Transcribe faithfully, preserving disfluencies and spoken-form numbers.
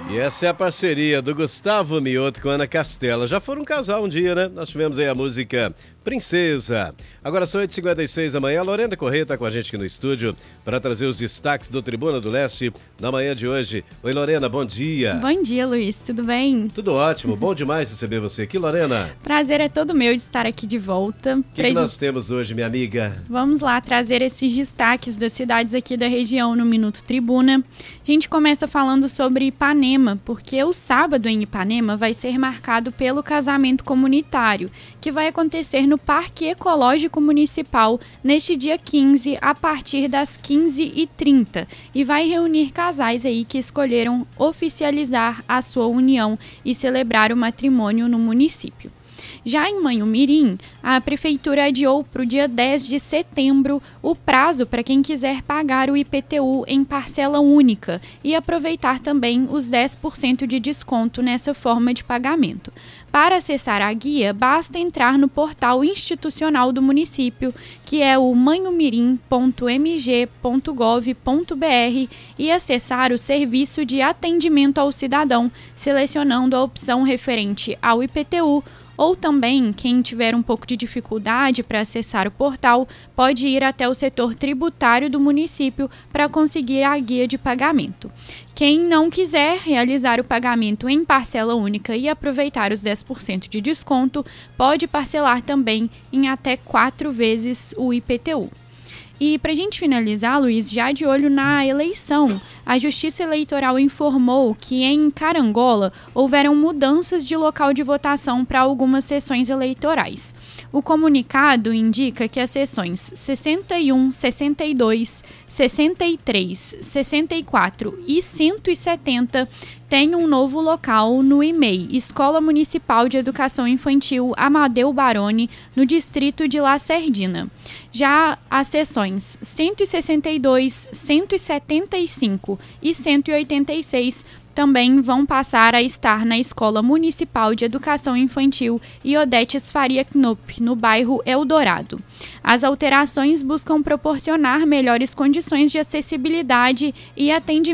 E essa é a parceria do Gustavo Mioto com Ana Castela. Já foram um casal um dia, né? Nós tivemos aí a música Princesa. Agora são oito e cinquenta e seis da manhã. A Lorena Corrêa está com a gente aqui no estúdio para trazer os destaques do Tribuna do Leste na manhã de hoje. Oi, Lorena, bom dia. Bom dia, Luiz. Tudo bem? Tudo ótimo. Bom demais receber você aqui, Lorena. Prazer é todo meu de estar aqui de volta. O que, que nós temos hoje, minha amiga? Vamos lá trazer esses destaques das cidades aqui da região no Minuto Tribuna. A gente começa falando sobre Ipanema, porque o sábado em Ipanema vai ser marcado pelo casamento comunitário, que vai acontecer no Parque Ecológico Municipal neste dia quinze, a partir das quinze e trinta, e vai reunir casais aí que escolheram oficializar a sua união e celebrar o matrimônio no município. Já em Manhumirim, a Prefeitura adiou para o dia dez de setembro o prazo para quem quiser pagar o I P T U em parcela única e aproveitar também os dez por cento de desconto nessa forma de pagamento. Para acessar a guia, basta entrar no portal institucional do município, que é o manhumirim ponto m g ponto gov ponto b r, e acessar o serviço de atendimento ao cidadão, selecionando a opção referente ao I P T U. Ou também, quem tiver um pouco de dificuldade para acessar o portal, pode ir até o setor tributário do município para conseguir a guia de pagamento. Quem não quiser realizar o pagamento em parcela única e aproveitar os dez por cento de desconto, pode parcelar também em até quatro vezes o I P T U. E para a gente finalizar, Luiz, já de olho na eleição, a Justiça Eleitoral informou que em Carangola houveram mudanças de local de votação para algumas sessões eleitorais. O comunicado indica que as sessões sessenta e um, sessenta e dois, sessenta e três, sessenta e quatro e cento e setenta tem um novo local no I M E I, Escola Municipal de Educação Infantil Amadeu Baroni, no distrito de Lacerdina. Já as sessões cento e sessenta e dois, cento e setenta e cinco e cento e oitenta e seis também vão passar a estar na Escola Municipal de Educação Infantil Iodetes Faria Knop, no bairro Eldorado. As alterações buscam proporcionar melhores condições de acessibilidade e atendimento